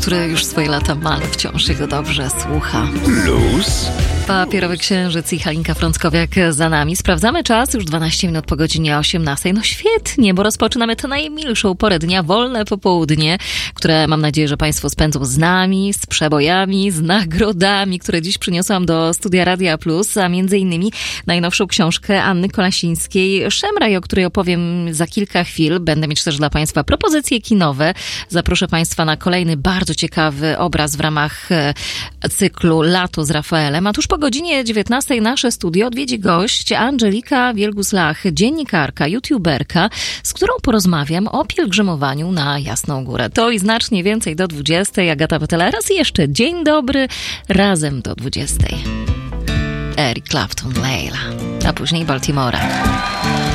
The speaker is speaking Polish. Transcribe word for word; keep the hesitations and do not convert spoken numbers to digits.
który już swoje lata ma, ale wciąż jego dobrze słucha. Luz. Papierowy Księżyc i Halinka Frąckowiak za nami. Sprawdzamy czas, już dwanaście minut po godzinie osiemnastej. No świetnie, bo rozpoczynamy tę najmilszą porę dnia, wolne popołudnie, które mam nadzieję, że Państwo spędzą z nami, z przebojami, z nagrodami, które dziś przyniosłam do studia Radia Plus, a między innymi najnowszą książkę Anny Kolasińskiej Szemraj, o której opowiem za kilka chwil. Będę mieć też dla Państwa propozycje kinowe. Zaproszę Państwa na kolejny bardzo ciekawy obraz w ramach cyklu Lato z Rafaelem. A tuż po godzinie dziewiętnastej nasze studio odwiedzi gość Angelika Wielgus-Lach, dziennikarka, youtuberka, z którą porozmawiam o pielgrzymowaniu na Jasną Górę. To i znacznie więcej do dwudziestej. Agata Pytela, raz jeszcze dzień dobry, razem do dwudziestej. Eric Clapton, Leila, a później Baltimora.